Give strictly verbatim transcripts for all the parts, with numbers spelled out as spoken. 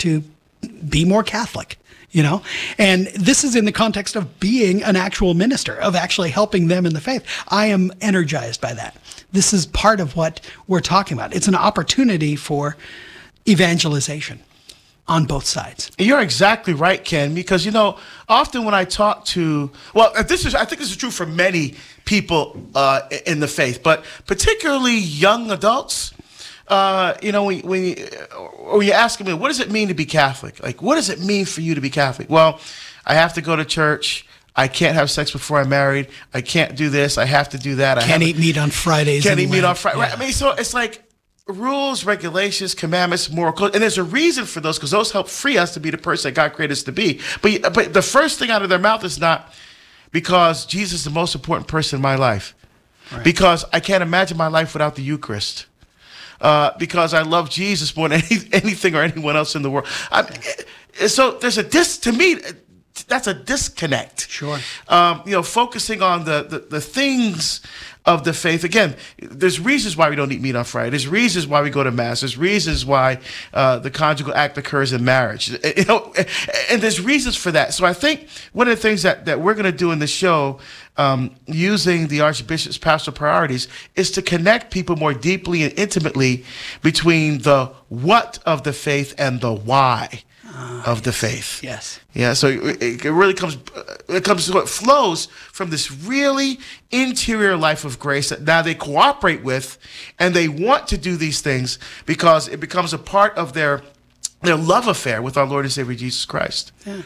to be more Catholic, you know? And this is in the context of being an actual minister, of actually helping them in the faith. I am energized by that. This is part of what we're talking about. It's an opportunity for evangelization on both sides. You're exactly right, Ken, because, you know, often when I talk to, well, this is, I think this is true for many people uh, in the faith, but particularly young adults. Uh, you know, when, when, you, when you ask me, what does it mean to be Catholic? Like, what does it mean for you to be Catholic? Well, I have to go to church. I can't have sex before I'm married. I can't do this. I have to do that. I can't eat meat on Fridays. Can't eat meat on Friday. Yeah. Right? I mean, so it's like rules, regulations, commandments, moral code, and there's a reason for those because those help free us to be the person that God created us to be. But but the first thing out of their mouth is not because Jesus is the most important person in my life, right. Because I can't imagine my life without the Eucharist. Uh, because I love Jesus more than any, anything or anyone else in the world. I, so there's a dis to me. That's a disconnect. Sure. Um, you know, focusing on the, the the things of the faith. Again, there's reasons why we don't eat meat on Friday. There's reasons why we go to mass. There's reasons why uh, the conjugal act occurs in marriage. You know, and there's reasons for that. So I think one of the things that, that we're going to do in the show, um, using the Archbishop's pastoral priorities, is to connect people more deeply and intimately between the what of the faith and the why uh, of the faith. Yes. Yeah, so it, it really comes, it comes to what flows from this really interior life of grace that now they cooperate with, and they want to do these things because it becomes a part of their their love affair with our Lord and Savior Jesus Christ. Yeah.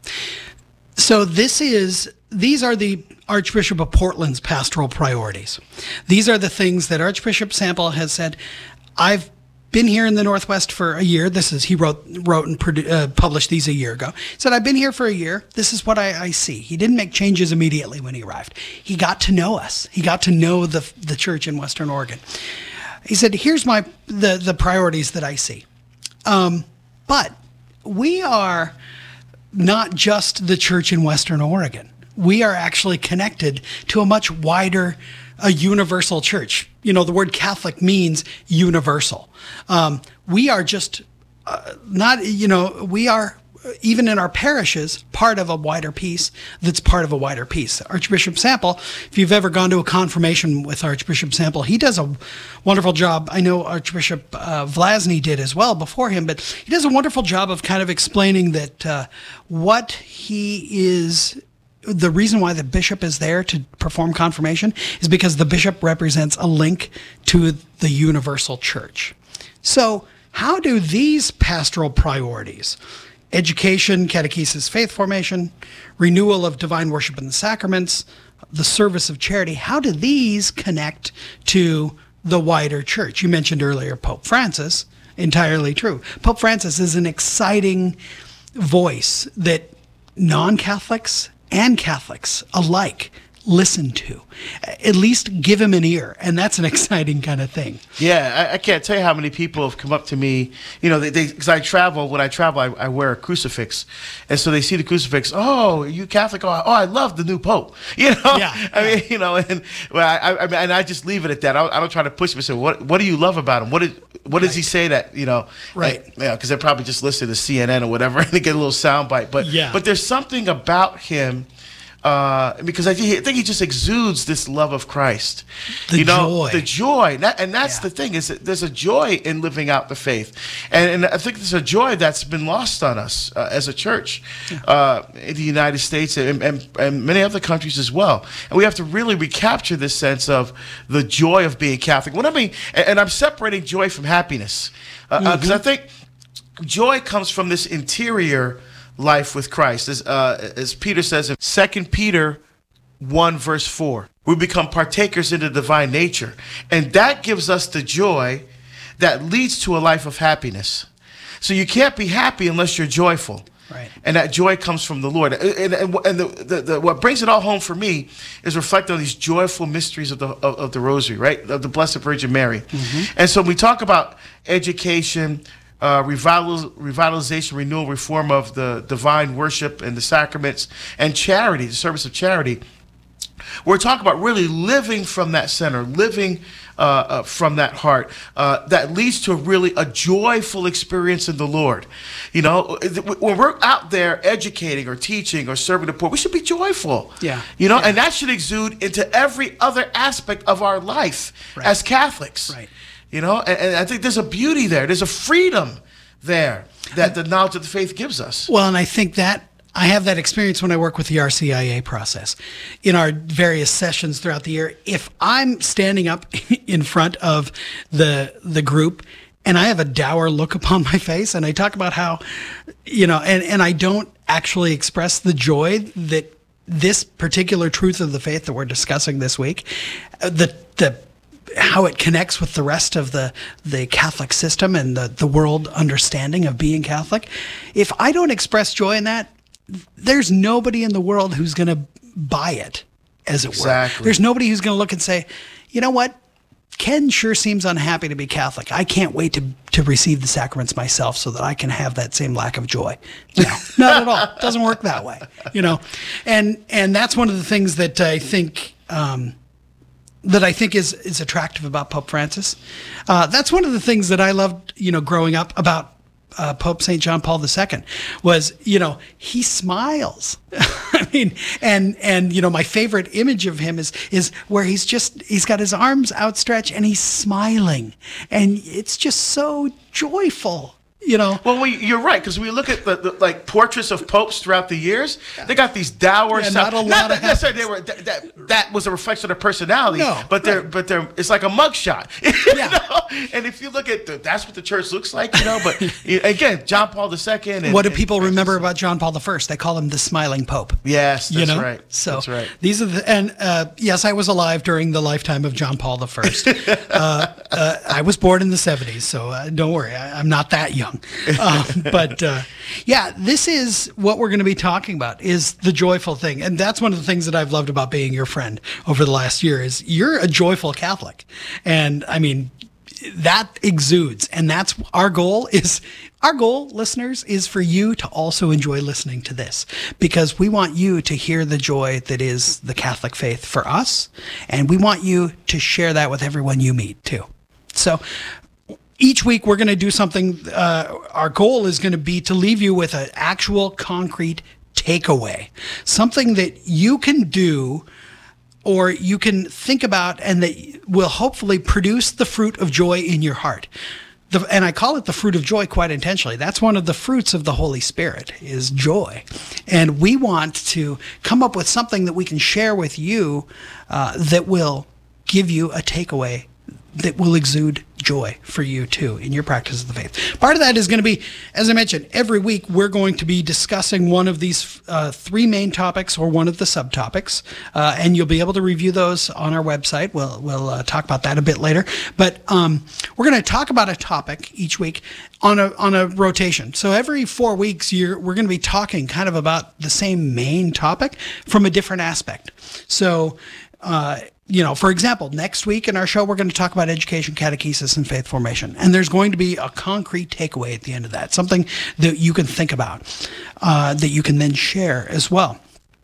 So this is, these are the Archbishop of Portland's pastoral priorities. These are the things that Archbishop Sample has said, I've been here in the Northwest for a year. This is, he wrote wrote and produ- uh, published these a year ago. He said, I've been here for a year. This is what I, I see. He didn't make changes immediately when he arrived. He got to know us. He got to know the the church in Western Oregon. He said, here's my the, the priorities that I see. Um, but we are not just the church in Western Oregon. We are actually connected to a much wider, a universal church. You know, the word Catholic means universal. Um, we are just uh, not, you know, we are, even in our parishes, part of a wider piece that's part of a wider piece. Archbishop Sample, if you've ever gone to a confirmation with Archbishop Sample, he does a wonderful job. I know Archbishop uh, Vlasny did as well before him, but he does a wonderful job of kind of explaining that uh, what he is, the reason why the bishop is there to perform confirmation is because the bishop represents a link to the universal church. So how do these pastoral priorities, education, catechesis, faith formation, renewal of divine worship in the sacraments, the service of charity, how do these connect to the wider church? You mentioned earlier Pope Francis, entirely true. Pope Francis is an exciting voice that non-Catholics and Catholics alike listen to. At least give him an ear, and that's an exciting kind of thing. Yeah, I, I can't tell you how many people have come up to me, you know, they because I travel, when I travel, I, I wear a crucifix, and so they see the crucifix, oh, are you Catholic? Oh, oh, I love the new Pope, you know? Yeah, I yeah. mean, you know, and well, I, I, and I just leave it at that. I, I don't try to push him and say, what, what do you love about him? What did, what does right. he say that, you know? Right. And, yeah, because they're probably just listening to C N N or whatever, and they get a little soundbite, but, yeah. but there's something about him. Uh, because I think he just exudes this love of Christ, the you know, joy. the joy, and, that, and that's yeah. the thing is that there's a joy in living out the faith, and, and I think there's a joy that's been lost on us uh, as a church yeah. uh, in the United States and, and, and many other countries as well, and we have to really recapture this sense of the joy of being Catholic. What I mean, and, and I'm separating joy from happiness because uh, mm-hmm. uh, I think joy comes from this interior life with Christ. As, uh, as Peter says in Second Peter one verse four, we become partakers in the divine nature. And that gives us the joy that leads to a life of happiness. So you can't be happy unless you're joyful. Right. And that joy comes from the Lord. And, and, and the, the, the, what brings it all home for me is reflecting on these joyful mysteries of the, of, of the Rosary, right? Of the Blessed Virgin Mary. Mm-hmm. And so we talk about education, Uh, revital, revitalization, renewal, reform of the divine worship and the sacraments, and charity, the service of charity. We're talking about really living from that center, living uh, uh, from that heart uh, that leads to really a joyful experience in the Lord. You know, when we're out there educating or teaching or serving the poor, we should be joyful. Yeah. You know, yeah. and that should exude into every other aspect of our life right. as Catholics. Right. You know, and, and I think there's a beauty there. There's a freedom there that the knowledge of the faith gives us. Well, and I think that I have that experience when I work with the R C I A process in our various sessions throughout the year. If I'm standing up in front of the the group and I have a dour look upon my face and I talk about how, you know, and, and I don't actually express the joy that this particular truth of the faith that we're discussing this week, the the how it connects with the rest of the, the Catholic system and the, the world understanding of being Catholic. If I don't express joy in that, there's nobody in the world who's going to buy it, as it Exactly. were. There's nobody who's going to look and say, you know what? Ken sure seems unhappy to be Catholic. I can't wait to, to receive the sacraments myself so that I can have that same lack of joy. No, not at all. It doesn't work that way, you know? And, and that's one of the things that I think, um, that I think is, is attractive about Pope Francis. Uh, that's one of the things that I loved, you know, growing up about uh, Pope Saint John Paul the Second was, you know, he smiles. I mean, and, and, you know, my favorite image of him is, is where he's just, he's got his arms outstretched and he's smiling and it's just so joyful. You know, well, we, you're right, because we look at the, the like portraits of popes throughout the years. Yeah. They got these dour, yeah, not a lot not of necessarily they were that, that that was a reflection of their personality. No, but they're right. but they're it's like a mugshot. you Yeah. know? And if you look at the, that's what the church looks like, you know. But again, John Paul the Second. And, what do and, people and, remember about John Paul the First? They call him the smiling Pope. Yes, that's you know? right. So that's right. These are the and uh, yes, I was alive during the lifetime of John Paul the First. uh, uh, I was born in the seventies, so uh, don't worry, I, I'm not that young. Um, but uh, yeah, this is what we're going to be talking about is the joyful thing. And that's one of the things that I've loved about being your friend over the last year is you're a joyful Catholic. And I mean, that exudes. And that's our goal is our goal, listeners, is for you to also enjoy listening to this because we want you to hear the joy that is the Catholic faith for us. And we want you to share that with everyone you meet too. So each week we're going to do something. Uh, our goal is going to be to leave you with an actual concrete takeaway, something that you can do or you can think about and that will hopefully produce the fruit of joy in your heart. The, and I call it the fruit of joy quite intentionally. That's one of the fruits of the Holy Spirit is joy. And we want to come up with something that we can share with you uh, that will give you a takeaway that will exude joy for you too in your practice of the faith. Part of that is going to be, as I mentioned, every week we're going to be discussing one of these uh, three main topics or one of the subtopics, uh, and you'll be able to review those on our website. We'll we'll uh, talk about that a bit later. But um, we're going to talk about a topic each week on a on a rotation. So every four weeks, you're, we're going to be talking kind of about the same main topic from a different aspect. So. Uh, You know, for example, next week in our show, we're going to talk about education, catechesis, and faith formation. And there's going to be a concrete takeaway at the end of that, something that you can think about, uh, that you can then share as well.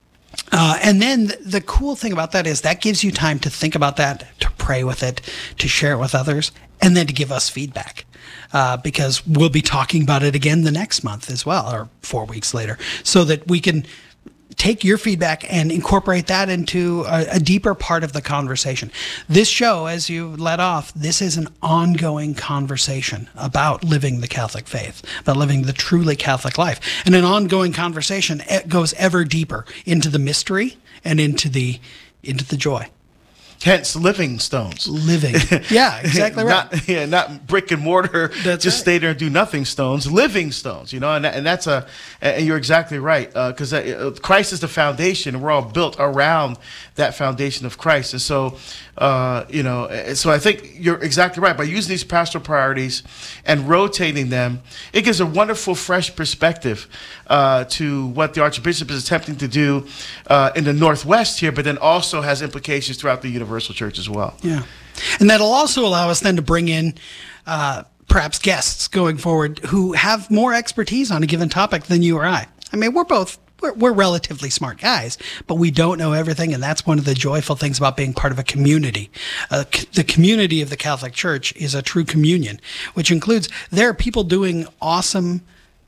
Uh, and then th- the cool thing about that is that gives you time to think about that, to pray with it, to share it with others, and then to give us feedback. Uh, because we'll be talking about it again the next month as well, or four weeks later, so that we can take your feedback and incorporate that into a, a deeper part of the conversation. This show, as you let off, this is an ongoing conversation about living the Catholic faith, about living the truly Catholic life. And an ongoing conversation it goes ever deeper into the mystery and into the into the joy. Hence, living stones. Living. Yeah, exactly right. not, yeah, not brick and mortar, That's just right. stay there and do nothing stones, living stones, you know, and, that, and that's a, and you're exactly right, because uh, Christ is the foundation, and we're all built around that foundation of Christ. And so, uh, you know, so I think you're exactly right. By using these pastoral priorities and rotating them, it gives a wonderful, fresh perspective uh, to what the Archbishop is attempting to do uh, in the Northwest here, but then also has implications throughout the Universal Church as well. Yeah. And that'll also allow us then to bring in uh, perhaps guests going forward who have more expertise on a given topic than you or I. I mean, we're both we're, we're relatively smart guys, but we don't know everything, and that's one of the joyful things about being part of a community. Uh, c- the community of the Catholic Church is a true communion, which includes there are people doing awesome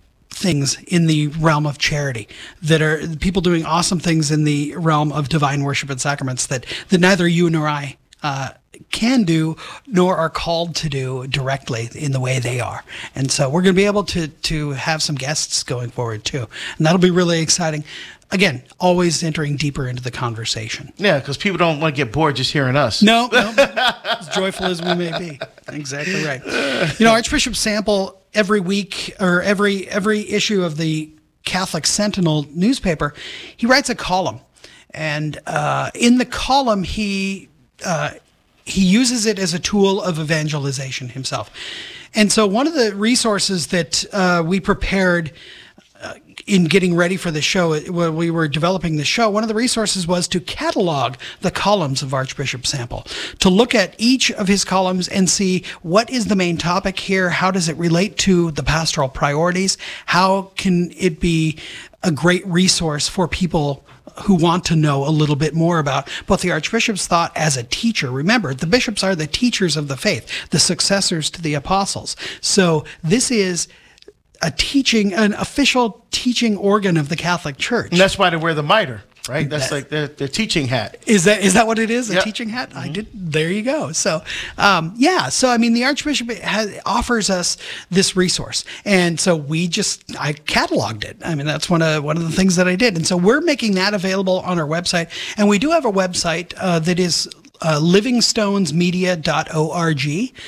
things in the realm of charity, that are people doing awesome things in the realm of divine worship and sacraments that, that neither you nor I uh, can do, nor are called to do directly in the way they are. And so we're going to be able to to have some guests going forward too. And that'll be really exciting. Again, always entering deeper into the conversation. Yeah, because people don't want to get bored just hearing us. No, no, as joyful as we may be. Exactly right. You know, Archbishop Sample, every week or every every issue of the Catholic Sentinel newspaper, he writes a column. And uh, in the column, he uh, he uses it as a tool of evangelization himself. And so one of the resources that uh, we prepared uh, in getting ready for the show, when we were developing the show, one of the resources was to catalog the columns of Archbishop Sample, to look at each of his columns and see what is the main topic here, how does it relate to the pastoral priorities, how can it be a great resource for people who want to know a little bit more about what the Archbishop's thought as a teacher. Remember, the bishops are the teachers of the faith, the successors to the apostles. So this is a teaching, an official teaching organ of the Catholic Church. And that's why they wear the mitre, right? That's That- like their, their teaching hat. Is that is that what it is? A Yep. teaching hat? I did. There you go. So, um, yeah. So I mean, the Archbishop has, offers us this resource, and so we just I cataloged it. I mean, that's one of one of the things that I did, and so we're making that available on our website, and we do have a website uh, that is. Uh, living stones media dot org.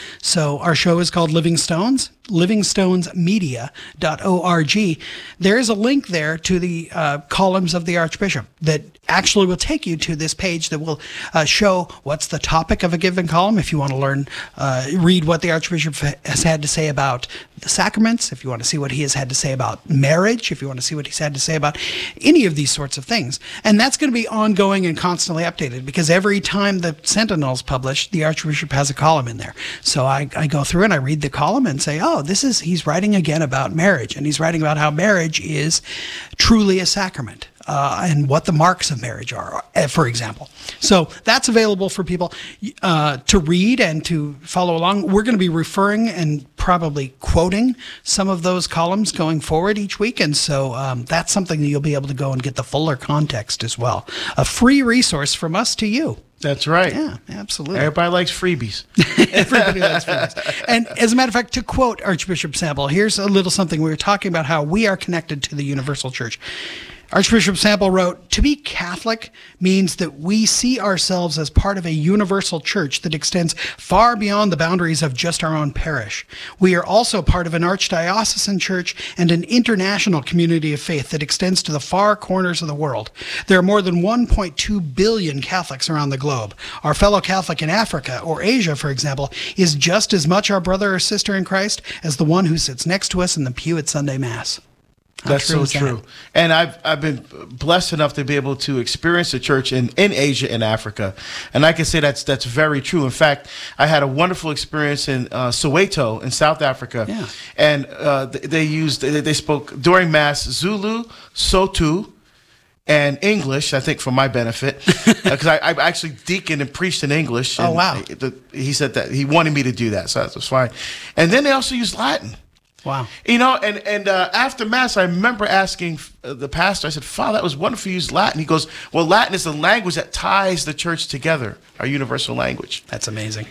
So our show is called Living Stones, living stones media dot org. There is a link there to the uh, columns of the Archbishop that actually will take you to this page that will uh, show what's the topic of a given column. If you want to learn, uh, read what the Archbishop has had to say about the sacraments, if you want to see what he has had to say about marriage, if you want to see what he's had to say about any of these sorts of things. And that's going to be ongoing and constantly updated, because every time the Sentinel's published, the Archbishop has a column in there. So I, I go through and I read the column and say, oh, this is, he's writing again about marriage. And he's writing about how marriage is truly a sacrament. Uh, and what the marks of marriage are, uh, for example. So that's available for people uh, to read and to follow along. We're going to be referring and probably quoting some of those columns going forward each week. And so um, that's something that you'll be able to go and get the fuller context as well. A free resource from us to you. That's right. Yeah, absolutely. Everybody likes freebies. Everybody likes freebies. And as a matter of fact, to quote Archbishop Sample, here's a little something. We were talking about how we are connected to the universal church. Archbishop Sample wrote, "To be Catholic means that we see ourselves as part of a universal church that extends far beyond the boundaries of just our own parish. We are also part of an archdiocesan church and an international community of faith that extends to the far corners of the world. There are more than one point two billion Catholics around the globe. Our fellow Catholic in Africa or Asia, for example, is just as much our brother or sister in Christ as the one who sits next to us in the pew at Sunday Mass." How That's true so is that? true. And I've I've been blessed enough to be able to experience the church in, in Asia and Africa. And I can say that's that's very true. In fact, I had a wonderful experience in uh, Soweto in South Africa. Yeah. And uh, they, they used, they, they spoke during Mass Zulu, Sotho, and English, I think for my benefit, because I, I actually deaconed and preached in English. Oh, and wow. the, he said that he wanted me to do that, so that was fine. And then they also used Latin. Wow. You know, and, and uh, after Mass, I remember asking uh, the pastor, I said, "Father, that was wonderful you used Latin." He goes, "Well, Latin is the language that ties the church together, our universal language." That's amazing.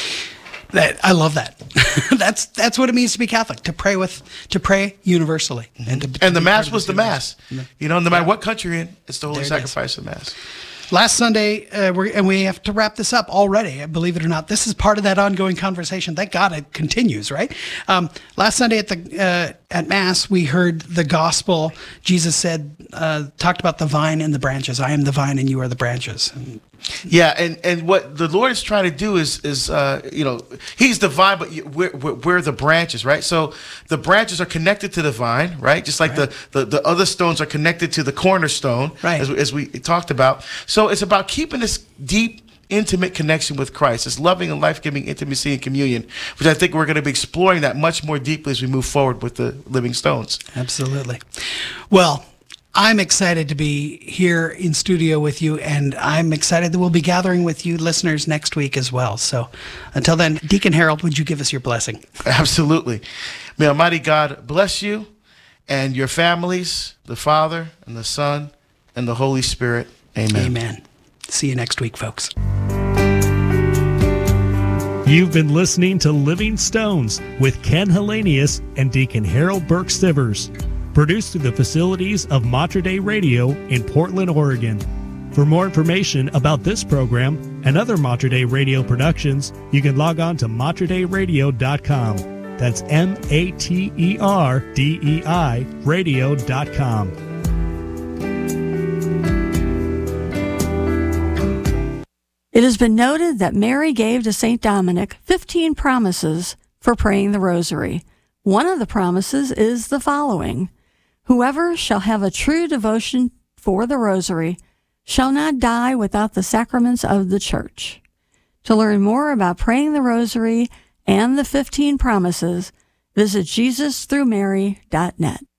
That I love that. that's that's what it means to be Catholic, to pray with, to pray universally. And, to, to And the be part Mass of was this the universe. Mass. You know, no matter what country you're in, it's the Holy There it is. Sacrifice of Mass. Last Sunday, uh, we're, and we have to wrap this up already, believe it or not. This is part of that ongoing conversation. Thank God it continues, right? Um, last Sunday at the uh, at Mass, we heard the gospel. Jesus said, uh, talked about the vine and the branches. I am the vine and you are the branches. And Yeah, and, and what the Lord is trying to do is, is uh, you know, He's the vine, but you- we're, we're, we're the branches, right? So the branches are connected to the vine, right? Just like Right. the, the, the other stones are connected to the cornerstone, Right. as, we- as we talked about. So it's about keeping this deep, intimate connection with Christ, this loving and life-giving intimacy and communion, which I think we're going to be exploring that much more deeply as we move forward with the Living Stones. absolutely. Well, I'm excited to be here in studio with you, and I'm excited that we'll be gathering with you listeners next week as well. So until then, Deacon Harold, would you give us your blessing? Absolutely. May Almighty God bless you and your families, the Father and the Son and the Holy Spirit. Amen. Amen. See you next week, folks. You've been listening to Living Stones with Ken Hellenius and Deacon Harold Burke Stivers, produced through the facilities of Mater Dei Radio in Portland, Oregon. For more information about this program and other Mater Dei Radio productions, you can log on to mater dei radio dot com. That's M A T E R D E I radio dot com. It has been noted that Mary gave to Saint Dominic fifteen promises for praying the rosary. One of the promises is the following: whoever shall have a true devotion for the rosary shall not die without the sacraments of the Church. To learn more about praying the rosary and the fifteen promises, visit jesus through mary dot net.